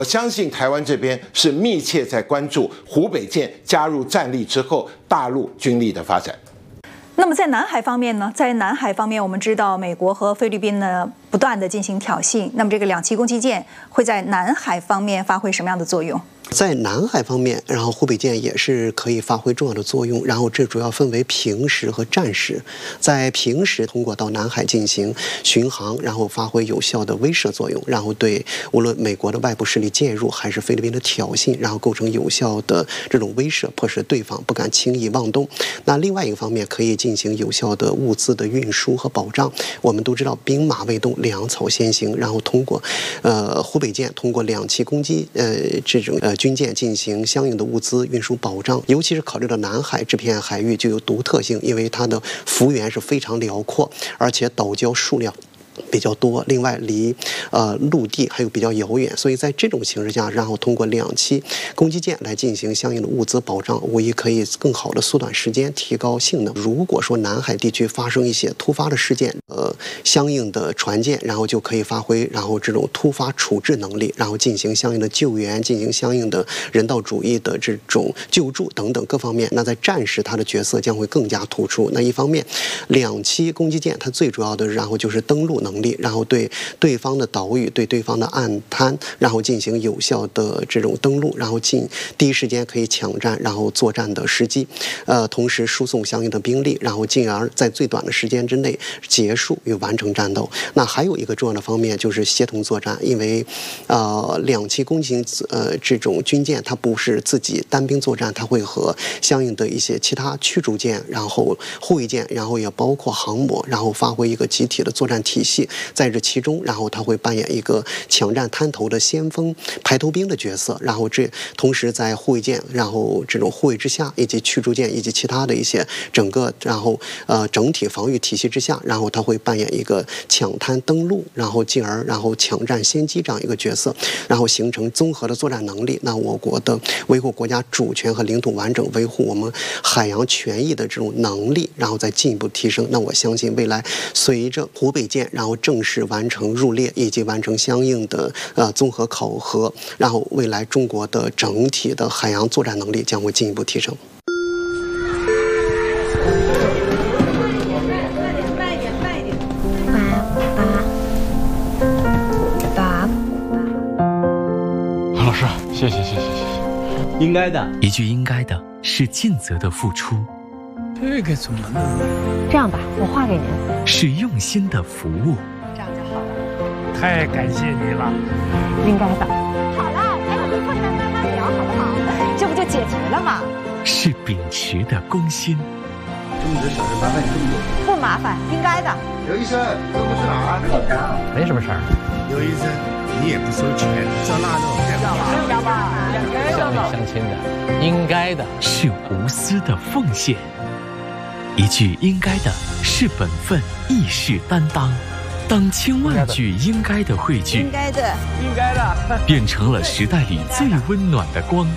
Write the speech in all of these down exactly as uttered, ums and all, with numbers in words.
我相信台湾这边是密切在关注湖北舰加入战力之后大陆军力的发展。 那么在南海方面呢？在南海方面，我们知道美国和菲律宾呢不断的进行挑衅。那么这个两栖攻击舰会在南海方面发挥什么样的作用？ 在南海方面，然后湖北舰也是可以发挥重要的作用。然后这主要分为平时和战时。在平时，通过到南海进行巡航，然后发挥有效的威慑作用，然后对无论美国的外部势力介入，还是菲律宾的挑衅，然后构成有效的这种威慑，迫使对方不敢轻易妄动。那另外一个方面，可以进行有效的物资的运输和保障。我们都知道，兵马未动，粮草先行。然后通过，呃，湖北舰通过两栖攻击，呃，这种呃。军舰进行相应的物资运输保障，尤其是考虑到南海这片海域就有独特性，因为它的幅员是非常辽阔，而且岛礁数量比较多，另外离呃陆地还有比较遥远，所以在这种形势下，然后通过两栖攻击舰来进行相应的物资保障，无疑可以更好的缩短时间，提高性能。如果说南海地区发生一些突发的事件，呃，相应的船舰然后就可以发挥然后这种突发处置能力，然后进行相应的救援，进行相应的人道主义的这种救助等等各方面。那在战时，它的角色将会更加突出。那一方面，两栖攻击舰它最主要的然后就是登陆能力，然后对对方的岛屿、对对方的岸滩，然后进行有效的这种登陆，然后进第一时间可以抢占，然后作战的时机，呃，同时输送相应的兵力，然后进而在最短的时间之内结束与完成战斗。那还有一个重要的方面就是协同作战，因为呃两栖攻击呃这种军舰它不是自己单兵作战，它会和相应的一些其他驱逐舰，然后护卫舰，然后也包括航母，然后发挥一个集体的作战体系。在这其中，然后他会扮演一个抢占滩头的先锋排头兵的角色，然后这同时在护卫舰，然后这种护卫之下，以及驱逐舰以及其他的一些整个然后呃整体防御体系之下，然后他会扮演一个抢滩登陆，然后进而然后抢占先机这样一个角色，然后形成综合的作战能力。那我国的维护国家主权和领土完整，维护我们海洋权益的这种能力，然后再进一步提升。那我相信未来随着湖北舰然后正式完成入列以及完成相应的呃综合考核，然后未来中国的整体的海洋作战能力将会进一步提升。 慢一点，慢一点，爸爸， 爸。老师，谢谢谢谢谢谢， 应该的。 一句应该的是尽责的付出， 这个怎么弄？ 这样吧，我画给您。 是用心的服务。 这样就好了。 太感谢你了。 应该的。好了，还有个困难慢慢聊，好不好？这不就解决了吗？ 是秉持的公心。 这么多小事麻烦你这么多。 不麻烦，应该的。 刘医生，这不是哪儿？ 没什么事儿。 刘医生，你也不收钱，这那弄要吧？ 相亲相亲的，应该的。 是无私的奉献。一句应该的是本分，亦是担当。当千万句应该的汇聚， 应该的， 应该的， 变成了时代里最温暖的光。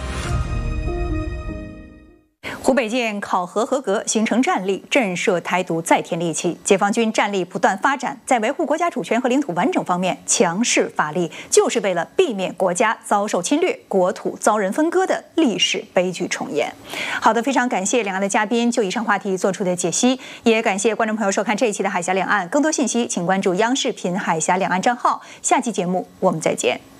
湖北舰考核合格，形成战力，震慑台独再添利器。解放军战力不断发展，在维护国家主权和领土完整方面强势发力，就是为了避免国家遭受侵略、国土遭人分割的历史悲剧重演。好的，非常感谢两岸的嘉宾就以上话题做出的解析，也感谢观众朋友收看这一期的海峡两岸。更多信息请关注央视频海峡两岸账号。下期节目我们再见。